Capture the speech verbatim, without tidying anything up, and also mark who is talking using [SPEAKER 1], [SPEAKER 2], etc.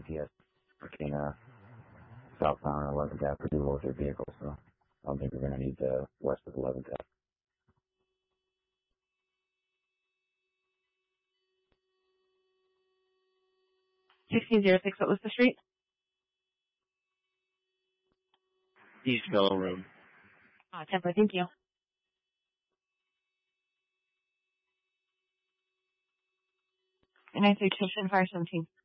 [SPEAKER 1] T S freaking uh, southbound eleventh Ave pretty low with their vehicles, so I don't think we're going to need the west of eleventh Ave.
[SPEAKER 2] sixteen oh six, what was the street?
[SPEAKER 3] East Fellow Road.
[SPEAKER 2] Ah, Temper, thank you. nine three two, fire seventeen.